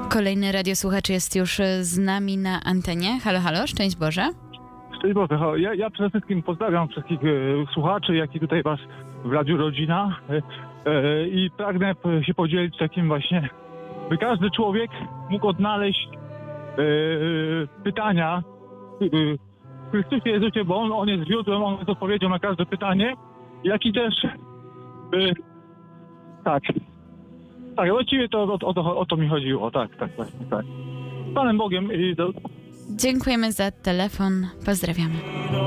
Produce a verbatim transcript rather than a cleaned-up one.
Kolejny radiosłuchacz jest już z nami na antenie. Halo, halo, szczęść Boże. Szczęść Boże. Ja, ja przede wszystkim pozdrawiam wszystkich e, słuchaczy, jak i tutaj was w Radiu Rodzina e, e, i pragnę się podzielić takim właśnie, by każdy człowiek mógł odnaleźć e, pytania w Chrystusie Jezusie, bo on, on jest źródłem, on jest odpowiedzią na każde pytanie, jak i też e, tak, tak, właściwie to o, o, o to mi chodziło, tak, tak, właśnie, tak. Z Panem Bogiem i do... Dziękujemy za telefon, pozdrawiamy.